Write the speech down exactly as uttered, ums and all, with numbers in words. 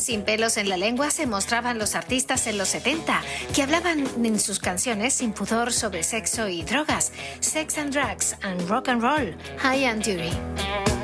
sin pelos en la lengua se mostraban los artistas en los setenta, que hablaban en sus canciones sin pudor sobre sexo y drogas. Sex and Drugs and Rock and Roll, High and Dirty.